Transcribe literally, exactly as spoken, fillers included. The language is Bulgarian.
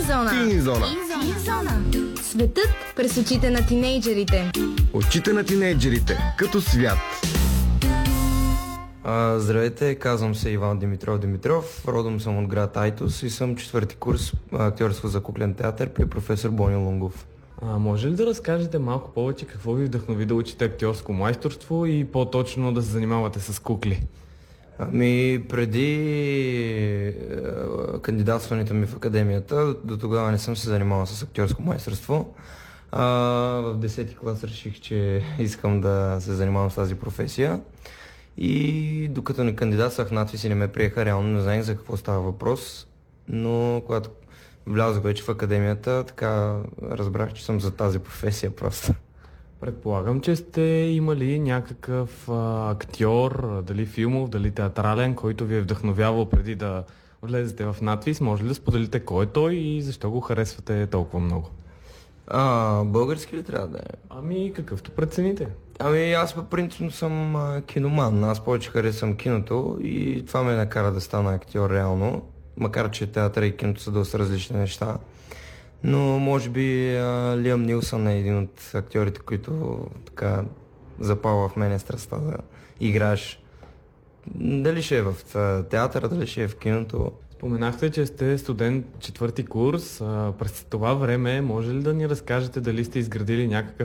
зона. Тин зона. Тин зона. Светът през очите на тинейджерите. Очите на тинейджерите, като свят. А, здравейте, казвам се Иван Димитров Димитров, родом съм от град Айтос и съм четвърти курс актьорство за куклен театър при професор Бони Лунгов. А, може ли да разкажете малко повече какво ви вдъхнови да учите актьорско майсторство и по-точно да се занимавате с кукли? Ами, преди е, кандидатстването ми в академията, до тогава не съм се занимавал с актьорско майсторство. А, в десети клас реших, че искам да се занимавам с тази професия. И докато не кандидатствах в надпис и не ме приеха, реално не знаех за какво става въпрос. Но когато влязох вече в академията, така разбрах, че съм за тази професия просто. Предполагам, че сте имали някакъв а, актьор, дали филмов, дали театрален, който ви е вдъхновявал преди да влезете в надпис. Може ли да споделите кой е той и защо го харесвате толкова много? А, български ли трябва да е? Ами, какъвто прецените. Ами аз по принцип съм а, киноман. Аз повече харесвам киното и това ме накара да стана актьор реално. Макар че театъра и киното са доста различни неща. Но може би а, Лиам Нилсън е един от актьорите, които така запалва в мене страстта да играеш. Дали ще е в театъра, дали ще е в киното. Споменахте, че сте студент четвърти курс. А, през това време може ли да ни разкажете дали сте изградили някакъв